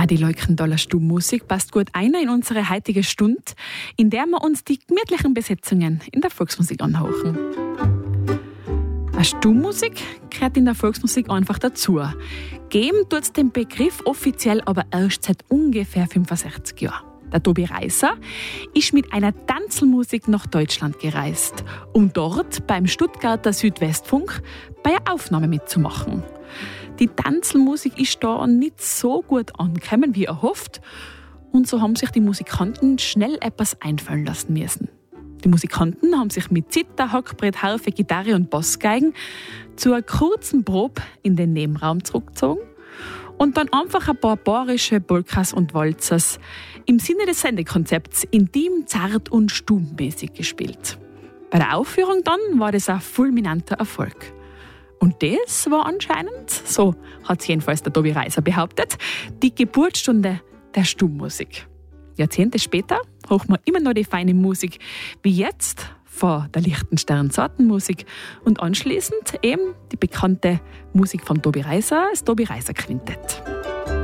Die Leukendaler Stummmusik passt gut ein in unsere heutige Stunde, in der wir uns die gemütlichen Besetzungen in der Volksmusik anhören. Eine Stummmusik gehört in der Volksmusik einfach dazu. Geben tut es den Begriff offiziell aber erst seit ungefähr 65 Jahren. Der Tobi Reiser ist mit einer Tanzelmusik nach Deutschland gereist, um dort beim Stuttgarter Südwestfunk bei einer Aufnahme mitzumachen. Die Tanzelmusik ist da nicht so gut angekommen wie erhofft und so haben sich die Musikanten schnell etwas einfallen lassen müssen. Die Musikanten haben sich mit Zither, Hackbrett, Harfe, Gitarre und Bassgeigen zu einer kurzen Probe in den Nebenraum zurückgezogen und dann einfach ein paar bayerische Polkas und Walzers im Sinne des Sendekonzepts intim, zart und stummmäßig gespielt. Bei der Aufführung dann war das ein fulminanter Erfolg. Und das war anscheinend, so hat es jedenfalls der Tobi Reiser behauptet, die Geburtsstunde der Stummmusik. Jahrzehnte später hören wir immer noch die feine Musik, wie jetzt von der Lichtenstern-Sortenmusik und anschließend eben die bekannte Musik von Tobi Reiser, das Tobi Reiser Quintett.